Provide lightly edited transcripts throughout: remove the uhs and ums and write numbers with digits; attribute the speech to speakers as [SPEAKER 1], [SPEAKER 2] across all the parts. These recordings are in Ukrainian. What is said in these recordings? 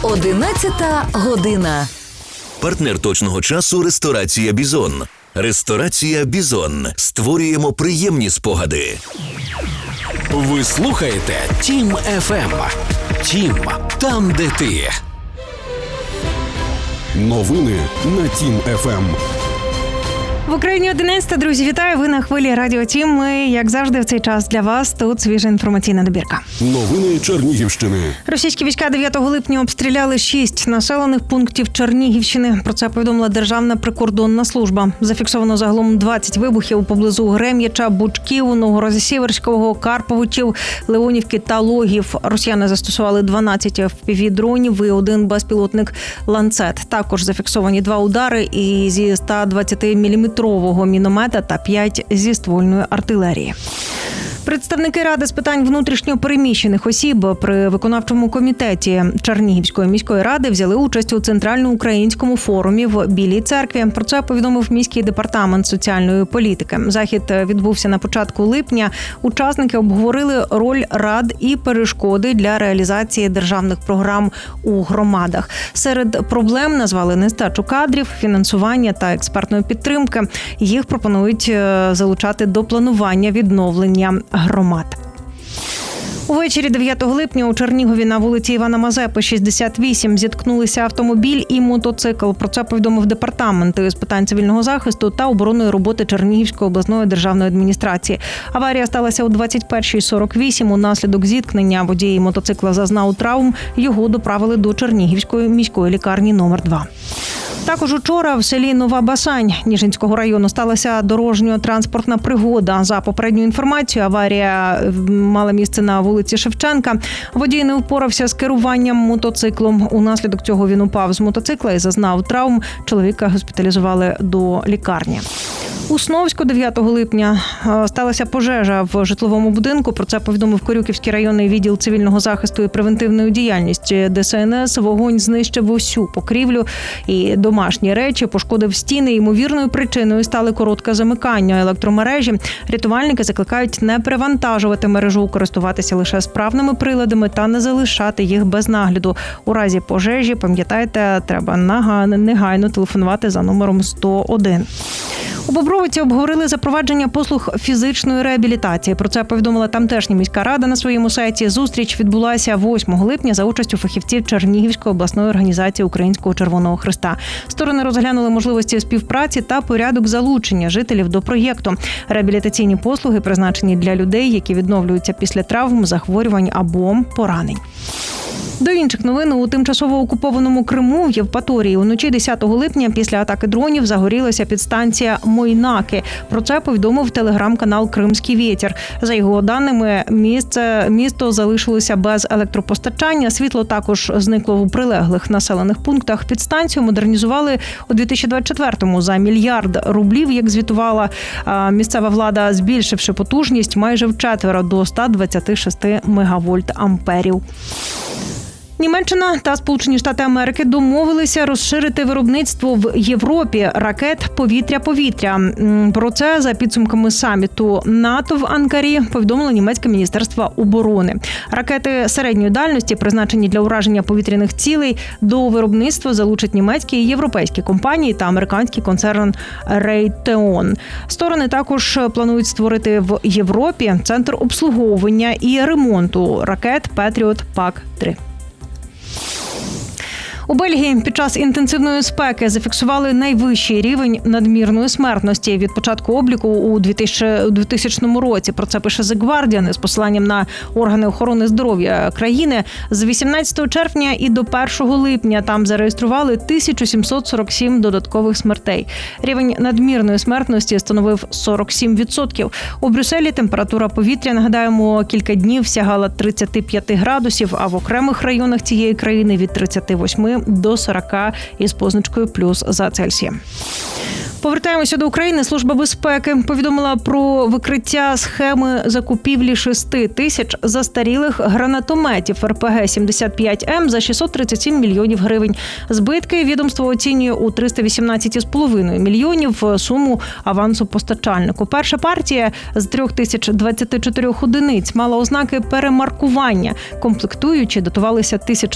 [SPEAKER 1] 11 година.
[SPEAKER 2] Партнер точного часу – ресторація «Бізон». Ресторація «Бізон». Створюємо приємні спогади.
[SPEAKER 3] Ви слухаєте Тім ФМ. Тім – там, де ти.
[SPEAKER 4] Новини на Тім ФМ.
[SPEAKER 5] В Україні 11, друзі, вітаю! Ви на хвилі Радіо Тім. Ми, як завжди, в цей час для вас тут свіжа інформаційна добірка.
[SPEAKER 4] Новини Чернігівщини.
[SPEAKER 5] Російські війська 9 липня обстріляли 6 населених пунктів Чернігівщини. Про це повідомила Державна прикордонна служба. Зафіксовано загалом 20 вибухів поблизу Грем'яча, Бучків, Новгород-Сіверського, Карповичів, Леонівки та Логів. Росіяни застосували 12 FPV-дронів і 1 безпілотник «Ланцет». Також зафіксовані 2 удари зі 120-мм міномета та 5 зі ствольної артилерії. Представники Ради з питань внутрішньо переміщених осіб при виконавчому комітеті Чернігівської міської ради взяли участь у центральноукраїнському форумі в Білій церкві. Про це повідомив міський департамент соціальної політики. Захід відбувся на початку липня. Учасники обговорили роль рад і перешкоди для реалізації державних програм у громадах. Серед проблем назвали нестачу кадрів, фінансування та експертної підтримки. Їх пропонують залучати до планування відновлення громад. Увечері 9 липня у Чернігові на вулиці Івана Мазепи, 68, зіткнулися автомобіль і мотоцикл. Про це повідомив департамент з питань цивільного захисту та оборонної роботи Чернігівської обласної державної адміністрації. Аварія сталася о 21:48. Унаслідок зіткнення водій мотоцикла зазнав травм. Його доправили до Чернігівської міської лікарні номер 2. Також учора в селі Нова Басань Ніжинського району сталася дорожньо-транспортна пригода. За попередньою інформацією, аварія мала місце на вулиці Шевченка. Водій не впорався з керуванням мотоциклом. Унаслідок цього він упав з мотоцикла і зазнав травм. Чоловіка госпіталізували до лікарні. У Сновську 9 липня сталася пожежа в житловому будинку. Про це повідомив Корюківський районний відділ цивільного захисту і превентивної діяльності ДСНС. Вогонь знищив усю покрівлю і домашні речі, пошкодив стіни. Ймовірною причиною стали коротке замикання електромережі. Рятувальники закликають не перевантажувати мережу, користуватися лише справними приладами та не залишати їх без нагляду. У разі пожежі, пам'ятайте, треба негайно телефонувати за номером 101. У Бобровиці обговорили запровадження послуг фізичної реабілітації. Про це повідомила тамтешня міська рада на своєму сайті. Зустріч відбулася 8 липня за участю фахівців Чернігівської обласної організації Українського Червоного Хреста. Сторони розглянули можливості співпраці та порядок залучення жителів до проєкту. Реабілітаційні послуги призначені для людей, які відновлюються після травм, захворювань або поранень. До інших новин. У тимчасово окупованому Криму в Євпаторії уночі 10 липня після атаки дронів загорілася підстанція Мойнаки. Про це повідомив телеграм-канал «Кримський вітер». За його даними, місто залишилося без електропостачання. Світло також зникло у прилеглих населених пунктах. Підстанцію модернізували у 2024-му за мільярд рублів, як звітувала місцева влада, збільшивши потужність майже вчетверо до 126 мегавольт-амперів. Німеччина та Сполучені Штати Америки домовилися розширити виробництво в Європі ракет повітря-повітря. Про це за підсумками саміту НАТО в Анкарі повідомило німецьке міністерство оборони. Ракети середньої дальності, призначені для ураження повітряних цілей, до виробництва залучать німецькі і європейські компанії та американський концерн Raytheon. Сторони також планують створити в Європі центр обслуговування і ремонту ракет Patriot PAC-3. У Бельгії під час інтенсивної спеки зафіксували найвищий рівень надмірної смертності від початку обліку у 2000 році. Про це пише The Guardian з посиланням на органи охорони здоров'я країни. З 18 червня і до 1 липня там зареєстрували 1747 додаткових смертей. Рівень надмірної смертності становив 47%. У Брюсселі температура повітря, нагадаємо, кілька днів сягала 35 градусів, а в окремих районах цієї країни від 38 до 40 із позначкою плюс за Цельсієм. Повертаємося до України. Служба безпеки повідомила про викриття схеми закупівлі 6 тисяч застарілих гранатометів РПГ-75М за 637 мільйонів гривень. Збитки відомство оцінює у 318,5 мільйонів суму авансу постачальнику. Перша партія з 3024 одиниць мала ознаки перемаркування. Комплектуючі датувалися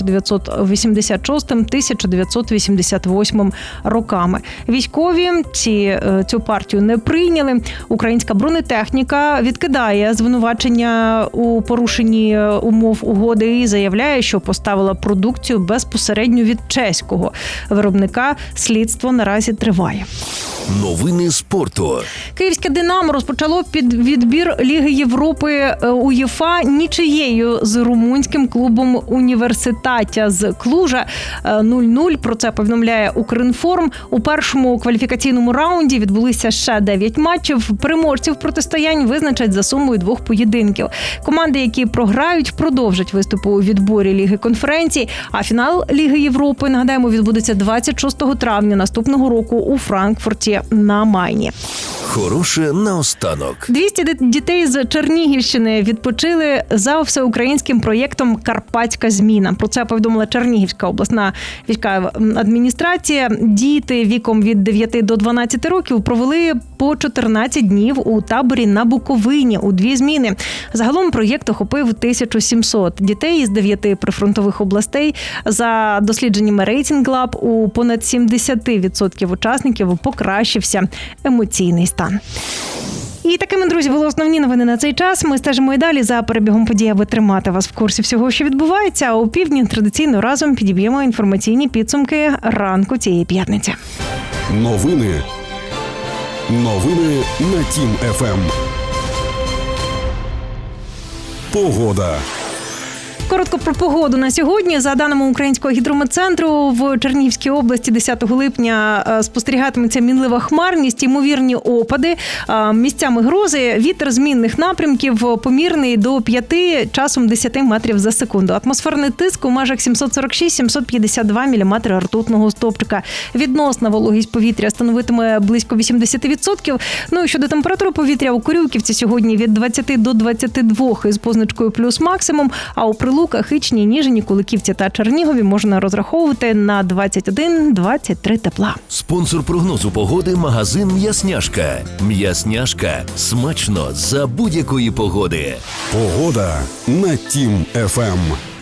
[SPEAKER 5] 1986-1988 роками. Військові цю партію не прийняли. Українська бронетехніка відкидає звинувачення у порушенні умов угоди і заявляє, що поставила продукцію безпосередньо від чеського виробника. Слідство наразі триває.
[SPEAKER 2] Новини спорту.
[SPEAKER 5] Київське «Динамо» розпочало відбір Ліги Європи УЄФА нічиєю з румунським клубом «Університатя» з Клужа 0-0. Про це повідомляє «Укрінформ». У першому кваліфікаційному раунді відбулися ще 9 матчів. Переможців протистоянь визначать за сумою 2 поєдинків. Команди, які програють, продовжать виступи у відборі Ліги конференцій. А фінал Ліги Європи, нагадаємо, відбудеться 26 травня наступного року у Франкфурті на Майні.
[SPEAKER 2] Хороше наостанок.
[SPEAKER 5] 200 дітей з Чернігівщини відпочили за всеукраїнським проєктом «Карпатська зміна». Про це повідомила Чернігівська обласна військова адміністрація. Діти віком від 9 до 12 років провели по 14 днів у таборі на Буковині у 2 зміни. Загалом проєкт охопив 1700 дітей із 9 прифронтових областей. За дослідженнями Rating Lab у понад 70% учасників покращився емоційний стан. І такими, друзі, були основні новини на цей час. Ми стежимо і далі за перебігом подій, аби тримати вас в курсі всього, що відбувається. А у півдні традиційно разом підіб'ємо інформаційні підсумки ранку цієї п'ятниці.
[SPEAKER 4] Новини на Тім ФМ. Погода.
[SPEAKER 5] Коротко про погоду на сьогодні. За даними Українського гідрометцентру, в Чернігівській області 10 липня спостерігатиметься мінлива хмарність, ймовірні опади, місцями грози, вітер змінних напрямків помірний до 5, часом 10 метрів за секунду. Атмосферний тиск у межах 746-752 міліметри ртутного стовпчика. Відносна вологість повітря становитиме близько 80%. Ну і щодо температури повітря, у Корюківці сьогодні від 20 до 22 із позначкою плюс максимум, а у Прилуках, Ічні, Ніжині, Куликівці та Чернігові можна розраховувати на 21-23 тепла.
[SPEAKER 2] Спонсор прогнозу погоди – магазин «М'ясняшка». «М'ясняшка» – смачно за будь-якої погоди.
[SPEAKER 4] Погода на Тім ФМ.